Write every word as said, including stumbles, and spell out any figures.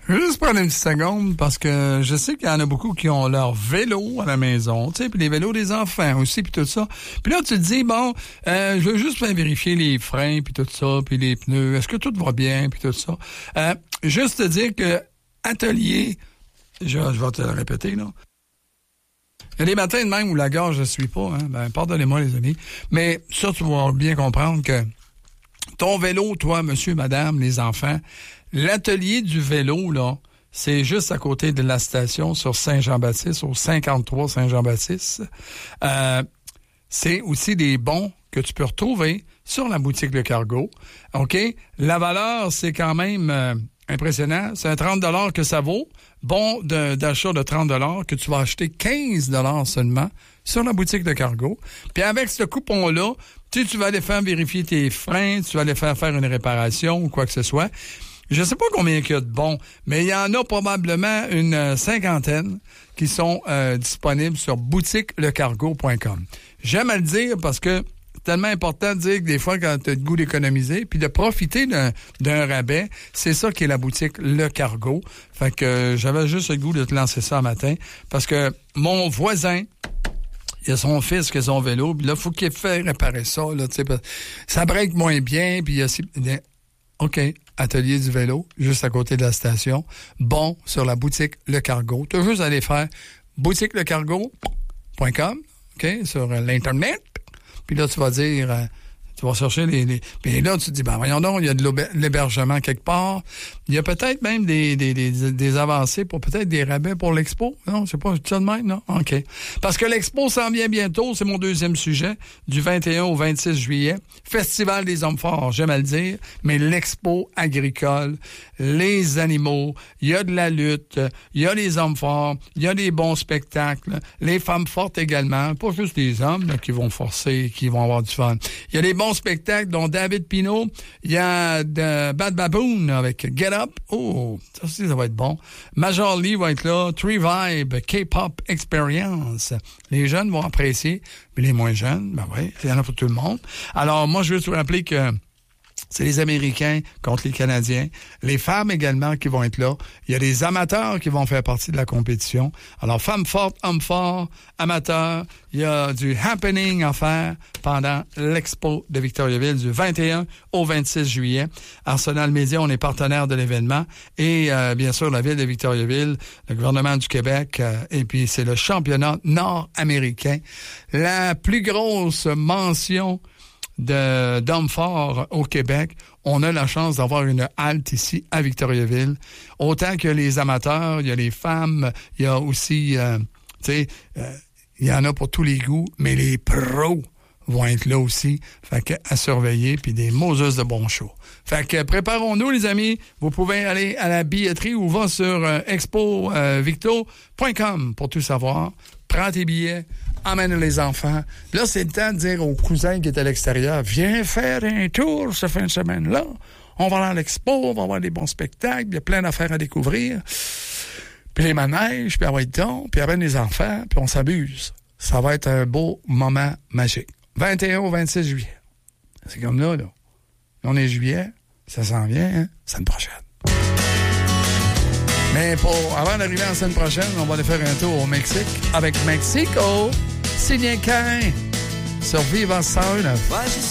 Je vais juste prendre une petite seconde parce que je sais qu'il y en a beaucoup qui ont leur vélo à la maison, tu sais, puis les vélos des enfants aussi, puis tout ça. Puis là, tu te dis, bon, euh, je veux juste faire vérifier les freins, puis tout ça, puis les pneus. Est-ce que tout va bien, puis tout ça? Euh, juste te dire que Atelier, je, je vais te le répéter, là. Il y a des matins de même où la gorge ne suit pas, hein. Ben, pardonnez-moi, les amis. Mais ça, tu vas bien comprendre que ton vélo, toi, monsieur, madame, les enfants, l'atelier du vélo, là, c'est juste à côté de la station sur Saint-Jean-Baptiste, au cinquante-trois Saint-Jean-Baptiste. Euh, c'est aussi des bons que tu peux retrouver sur la boutique Le Cargo. OK? La valeur, c'est quand même euh, impressionnant. C'est un trente dollars que ça vaut. Bon de, d'achat de trente dollars que tu vas acheter quinze dollars seulement sur la boutique de Cargo. Puis avec ce coupon-là, tu sais, tu vas aller faire vérifier tes freins, tu vas aller faire faire une réparation ou quoi que ce soit. Je sais pas combien il y a de bons, mais il y en a probablement une cinquantaine qui sont euh, disponibles sur boutique le cargo point com. J'aime à le dire parce que c'est tellement important de dire que des fois, quand tu as le goût d'économiser, puis de profiter d'un, d'un rabais, c'est ça qui est la boutique Le Cargo. Fait que euh, j'avais juste le goût de te lancer ça un matin parce que mon voisin, il a son fils qui a son vélo, puis là, il faut qu'il fasse réparer ça, là, tu sais, ça break moins bien, puis il y a... OK, atelier du vélo, juste à côté de la station. Bon, sur la boutique Le Cargo. Tu as juste à aller faire boutique le cargo point com, OK, sur l'Internet. Puis là, tu vas dire... Euh, tu vas chercher les, les... Puis là, tu te dis, ben voyons donc, il y a de l'hébergement quelque part. Il y a peut-être même des, des, des, des avancées pour peut-être des rabais pour l'expo. Non, je sais pas, je dis ça de même, non? OK. Parce que l'expo s'en vient bientôt, c'est mon deuxième sujet, du vingt et un au vingt-six juillet. Festival des hommes forts, j'aime à le dire, mais l'expo agricole, les animaux, il y a de la lutte, il y a les hommes forts, il y a des bons spectacles, les femmes fortes également, pas juste les hommes là, qui vont forcer, qui vont avoir du fun. Il y a des bons spectacles, dont David Pinault. Il y a de Bad Baboon avec Get Up. Oh, ça aussi, ça va être bon. Major Lee va être là. Tree Vibe, K-Pop Experience. Les jeunes vont apprécier, mais les moins jeunes, ben oui, il y en a pour tout le monde. Alors, moi, je veux te rappeler que c'est les Américains contre les Canadiens. Les femmes également qui vont être là. Il y a des amateurs qui vont faire partie de la compétition. Alors, femmes fortes, hommes forts, amateurs. Il y a du happening à faire pendant l'Expo de Victoriaville du vingt et un au vingt-six juillet. Arsenal Média, on est partenaire de l'événement. Et euh, bien sûr, la ville de Victoriaville, le gouvernement du Québec. Euh, et puis, c'est le championnat nord-américain. La plus grosse mention de d'hommes forts au Québec. On a la chance d'avoir une halte ici à Victoriaville. Autant que les amateurs, il y a les femmes, il y a aussi, euh, tu sais, euh, il y en a pour tous les goûts, mais les pros vont être là aussi. Fait que à surveiller, puis des Moses de bons shows. Fait que préparons-nous, les amis. Vous pouvez aller à la billetterie ou va sur euh, expo victo point com pour tout savoir. Prends tes billets. Emmène les enfants. Là, c'est le temps de dire aux cousins qui est à l'extérieur, viens faire un tour cette fin de semaine-là. On va aller à l'expo, on va avoir des bons spectacles, il y a plein d'affaires à découvrir. Puis les manèges, puis on va être donc, puis amène les enfants, puis on s'abuse. Ça va être un beau moment magique. vingt et un au vingt-six juillet. C'est comme là, là. On est juillet, ça s'en vient, hein? Semaine prochaine. Mais pour, avant d'arriver en semaine prochaine, on va aller faire un tour au Mexique avec Mexico. C'est bien qu'un. Sur Viva cent un.